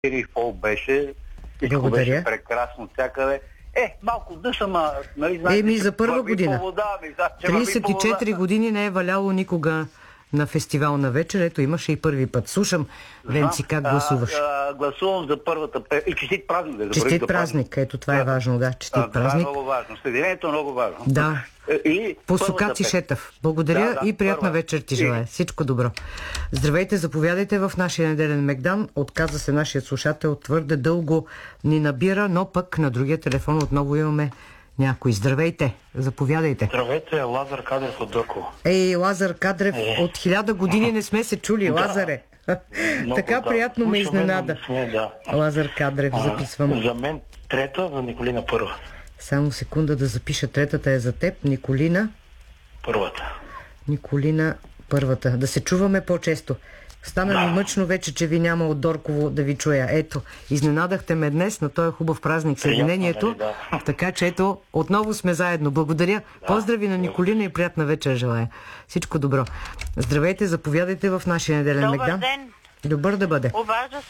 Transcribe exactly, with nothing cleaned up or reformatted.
Пол беше. Всичко беше прекрасно всякъде. Е, малко дъшама, нали, знаете, Еми, за първа година. Вода, ми, за, тридесет и четири години не е валяло никога на фестивал на вечер. Ето, имаше и първи път. Слушам, Венци, как гласуваш? А, а, гласувам за първата... И честит празник. Да честит празник. Ето, това е важно, да. Честит а, празник. Това е много важно. Съединението е много важно. Да. И по Сокаци Шетав. Благодаря да, да, и приятна първа. вечер ти желая. Всичко добро. Здравейте, заповядайте в нашия неделен Мегдан. Отказа се нашият слушател, твърде дълго ни набира, но пък на другия телефон отново имаме някой. Здравейте, заповядайте. Здравейте, Лазар Кадрев от Дърково. Ей, Лазар Кадрев, е. от хиляда години не сме се чули, да. Лазаре. Много, така да. приятно ме изненада. Сме, да. Лазар Кадрев, а, записвам. За мен трета, за Николина първа. Само секунда да запиша. Третата е за теб. Николина? Първата. Николина първата. Да се чуваме по-често. Стана ми да. мъчно вече, че ви няма от Дорково да ви чуя. Ето, изненадахте ме днес на този хубав празник Съединението. Да. Така че ето, отново сме заедно. Благодаря. Да. Поздрави на Николина и приятна вечер желая. Всичко добро. Здравейте, заповядайте в нашия неделен Мегдан. Добър ден. Добър да бъде. Обажда